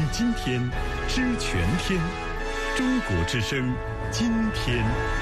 今天，知全天。中国之声，今天。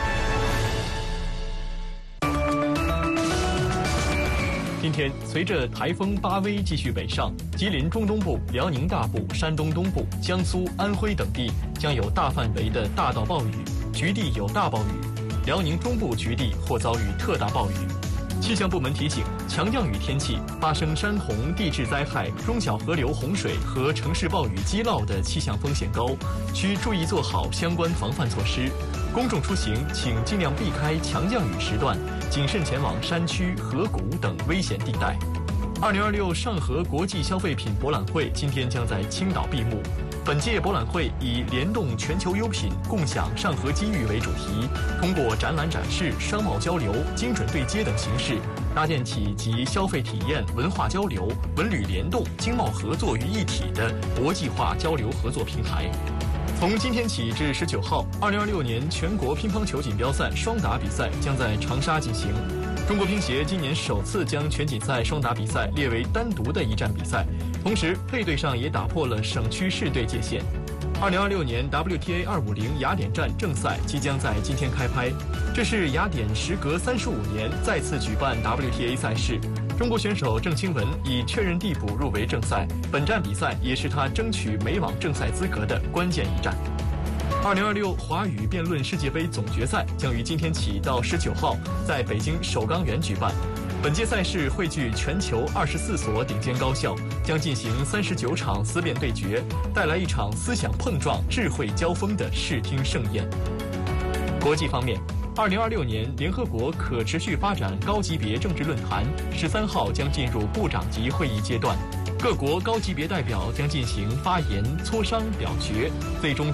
今天，随着台风巴威继续北上，吉林中东部、辽宁大部、山东东部、江苏、安徽等地将有大范围的大到暴雨，局地有大暴雨；辽宁中部局地或遭遇特大暴雨。气象部门提醒，强降雨天气发生山洪、地质灾害、中小河流洪水和城市暴雨积涝的气象风险高，需注意做好相关防范措施。公众出行请尽量避开强降雨时段，谨慎前往山区、河谷等危险地带。2026上合国际消费品博览会今天将在青岛闭幕。本届博览会以联动全球优品，共享上合机遇为主题，通过展览展示、商贸交流、精准对接等形式，搭建起集消费体验、文化交流、文旅联动、经贸合作于一体的国际化交流合作平台。从今天起至19号，2026年全国乒乓球锦标赛双打比赛将在长沙进行。中国乒协今年首次将全锦赛双打比赛列为单独的一站比赛，同时配对上也打破了省区市队界限。2026年 WTA 250雅典站正赛即将在今天开拍，这是雅典时隔35年再次举办 WTA 赛事。中国选手郑钦文已确认递补入围正赛，本站比赛也是他争取美网正赛资格的关键一战。2026华语辩论世界杯总决赛将于今天起到19号在北京首钢园举办。本届赛事汇聚全球24所顶尖高校，将进行39场思辨对决，带来一场思想碰撞、智慧交锋的视听盛宴。国际方面，2026年联合国可持续发展高级别政治论坛13号将进入部长级会议阶段，各国高级别代表将进行发言、磋商、表决，最终